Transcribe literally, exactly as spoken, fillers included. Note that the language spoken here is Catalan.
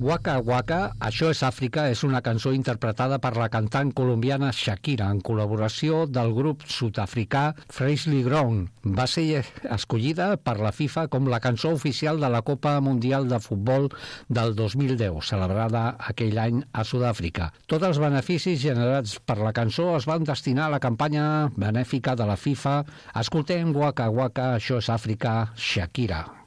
Waka Waka, Això és Àfrica, és una cançó interpretada per la cantant colombiana Shakira en col·laboració del grup sud-africà Freshly Grown. Va ser escollida per la FIFA com la cançó oficial de la Copa Mundial de Futbol del dos mil deu, celebrada aquell any a Sud-àfrica. Tots els beneficis generats per la cançó es van destinar a la campanya benèfica de la FIFA. Escoltem Waka Waka, Això és Àfrica, Shakira.